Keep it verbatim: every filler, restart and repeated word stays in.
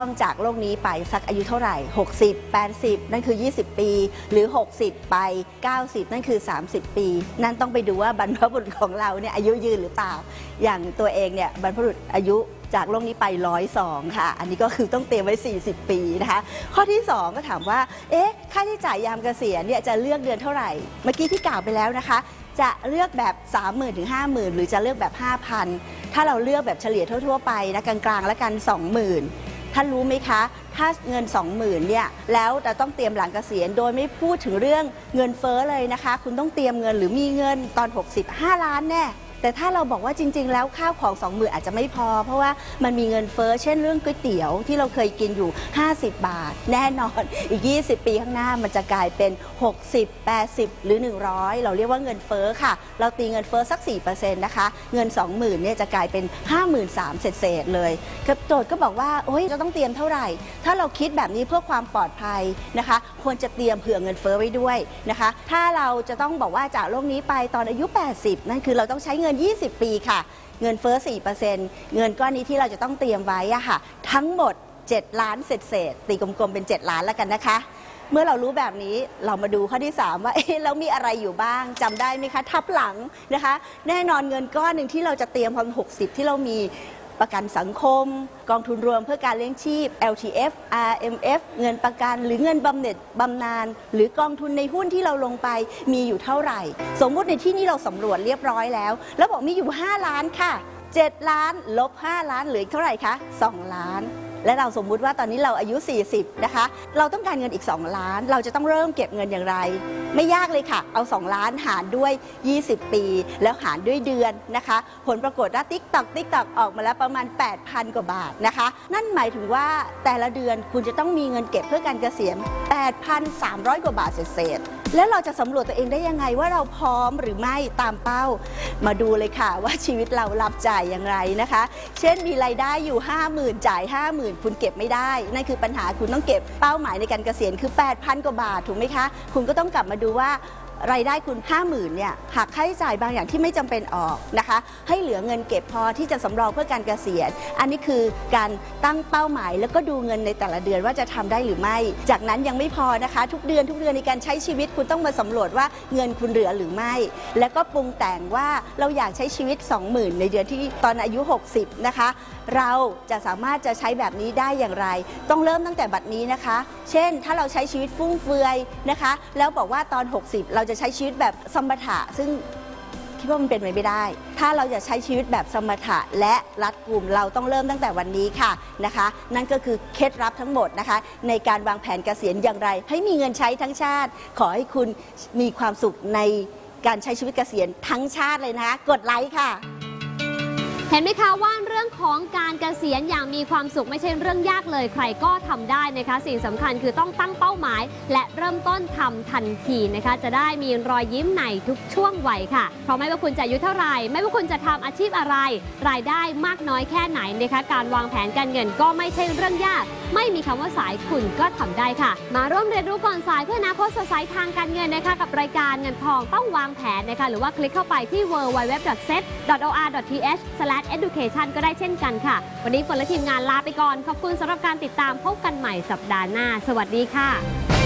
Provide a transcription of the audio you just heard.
ต้องจากโลกนี้ไปสักอายุเท่าไหร่หกสิบ แปดสิบนั่นคือยี่สิบปีหรือหกสิบไปเก้าสิบนั่นคือสามสิบปีนั่นต้องไปดูว่าบรรพบุรุษของเราเนี่ยอายุยืนหรือเปล่าอย่างตัวเองเนี่ยบรรพบุรุษอายุจากโลกนี้ไปหนึ่งร้อยสองค่ะอันนี้ก็คือต้องเตรียมไว้สี่สิบปีนะคะข้อที่สองก็ถามว่าเอ๊ะค่าใช้จ่ายยามเกษียณเนี่ยจะเลือกเดือนเท่าไหร่เมื่อกี้ที่กล่าวไปแล้วนะคะจะเลือกแบบ สามหมื่น ถึง ห้าหมื่น หรือจะเลือกแบบ ห้าพัน ถ้าเราเลือกแบบเฉลี่ยทั่วๆไปนะกลางๆแล้วกัน สองหมื่นท่านรู้ไหมคะถ้าเงิน สองหมื่น เนี่ยแล้วจะต้องเตรียมหลังเกษียณโดยไม่พูดถึงเรื่องเงินเฟ้อเลยนะคะคุณต้องเตรียมเงินหรือมีเงินตอนหกสิบ ห้าล้านแน่แต่ถ้าเราบอกว่าจริงๆแล้วข้าวของ สองหมื่น อาจจะไม่พอเพราะว่ามันมีเงินเฟ้อเช่นเรื่องก๋วยเตี๋ยวที่เราเคยกินอยู่ห้าสิบบาทแน่นอนอีกยี่สิบปีข้างหน้ามันจะกลายเป็นหกสิบ แปดสิบหรือหนึ่งร้อยเราเรียกว่าเงินเฟ้อค่ะเราตีเงินเฟ้อสัก สี่เปอร์เซ็นต์ นะคะเงิน สองหมื่น เนี่ยจะกลายเป็น ห้าหมื่นสามพัน เศษๆเลยโจทย์ก็บอกว่าโอ๊ยจะต้องเตรียมเท่าไหร่ถ้าเราคิดแบบนี้เพื่อความปลอดภัยนะคะควรจะเตรียมเผื่อเงินเฟ้อไว้ด้วยนะคะถ้าเราจะต้องบอกว่าจากโลกนี้ไปตอนอายุแปดสิบนั่นคือเราต้องใช้เงินยี่สิบปีค่ะเงินเฟ้อ สี่เปอร์เซ็นต์ เงินก้อนนี้ที่เราจะต้องเตรียมไว้อะค่ะทั้งหมดเจ็ดล้านเศษๆตีกลมๆเป็นเจ็ดล้านแล้วกันนะคะเมื่อเรารู้แบบนี้เรามาดูข้อที่สามว่าเอ๊ะแล้วมีอะไรอยู่บ้างจำได้ไหมคะทับหลังนะคะแน่นอนเงินก้อนหนึ่งที่เราจะเตรียมความหกสิบที่เรามีประกันสังคมกองทุนรวมเพื่อการเลี้ยงชีพ แอล ที เอฟ อาร์ เอ็ม เอฟ เงินประกันหรือเงินบำเหน็จบำนาญหรือกองทุนในหุ้นที่เราลงไปมีอยู่เท่าไหร่สมมุติในที่นี้เราสำรวจเรียบร้อยแล้วแล้วบอกมีอยู่ห้าล้านค่ะเจ็ดล้านลบห้าล้านเหลืออีกเท่าไหร่คะสองล้านและเราสมมุติว่าตอนนี้เราอายุสี่สิบนะคะเราต้องการเงินอีกสองล้านเราจะต้องเริ่มเก็บเงินอย่างไรไม่ยากเลยค่ะเอาสองล้านหารด้วยยี่สิบปีแล้วหารด้วยเดือนนะคะผลปรากฏว่า TikTok TikTok ออกมาแล้วประมาณ แปดพัน กว่าบาทนะคะนั่นหมายถึงว่าแต่ละเดือนคุณจะต้องมีเงินเก็บเพื่อการเกษียณ แปดพันสามร้อย กว่าบาทเศษๆแล้วเราจะสำรวจตัวเองได้ยังไงว่าเราพร้อมหรือไม่ตามเป้ามาดูเลยค่ะว่าชีวิตเรารับจ่ายอย่างไรนะคะเช่นมีรายได้อยู่ ห้าหมื่น จ่าย ห้าหมื่น คุณเก็บไม่ได้นั่นคือปัญหาคุณต้องเก็บเป้าหมายในการเกษียณคือ แปดพัน กว่าบาทถูกไหมคะคุณก็ต้องกลับมาดูว่ารายได้คุณ ห้าหมื่น เนี่ยหักค่าใช้จ่ายบางอย่างที่ไม่จำเป็นออกนะคะให้เหลือเงินเก็บพอที่จะสำรองเพื่อการเกษียณอันนี้คือการตั้งเป้าหมายแล้วก็ดูเงินในแต่ละเดือนว่าจะทำได้หรือไม่จากนั้นยังไม่พอนะคะทุกเดือนทุกเดือนในการใช้ชีวิตคุณต้องมาสำรวจว่าเงินคุณเหลือหรือไม่แล้วก็ปรุงแต่งว่าเราอยากใช้ชีวิต สองหมื่น ในเดือนที่ตอนอายุหกสิบนะคะเราจะสามารถจะใช้แบบนี้ได้อย่างไรต้องเริ่มตั้งแต่บัดนี้นะคะเช่นถ้าเราใช้ชีวิตฟุ่มเฟือยนะคะแล้วบอกว่าตอนหกสิบเราจะใช้ชีวิตแบบสมถะซึ่งคิดว่ามันเป็นไปไม่ได้ถ้าเราจะใช้ชีวิตแบบสมถะและรัดกุมเราต้องเริ่มตั้งแต่วันนี้ค่ะนะคะนั่นก็คือเคล็ดลับทั้งหมดนะคะในการวางแผนเกษียณอย่างไรให้มีเงินใช้ทั้งชาติขอให้คุณมีความสุขในการใช้ชีวิตเกษียณทั้งชาติเลยนะคะกดไลค์ค่ะเห็นไหมคะว่าเรื่องของการเกษียณอย่างมีความสุขไม่ใช่เรื่องยากเลยใครก็ทำได้นะคะสิ่งสำคัญคือต้องตั้งเป้าหมายและเริ่มต้นทำทันทีนะคะจะได้มีรอยยิ้มในทุกช่วงวัยค่ะเพราะไม่ว่าคุณจะอายุเท่าไหร่ไม่ว่าคุณจะทำอาชีพอะไรรายได้มากน้อยแค่ไหนนะคะการวางแผนการเงินก็ไม่ใช่เรื่องยากไม่มีคำว่าสายคุณก็ทำได้ค่ะมาร่วมเรียนรู้ก่อนสายเพื่ออนาคตสดใสทางการเงินนะคะกับรายการเงินทองต้องวางแผนนะคะหรือว่าคลิกเข้าไปที่ ดับเบิลยู ดับเบิลยู ดับเบิลยู ดอท เซต ดอท โอ อาร์ ดอท ที เอช สแลช เอดูเคชัน ก็ได้เช่นกันค่ะวันนี้ฝนและทีมงานลาไปก่อนขอบคุณสำหรับการติดตามพบกันใหม่สัปดาห์หน้าสวัสดีค่ะ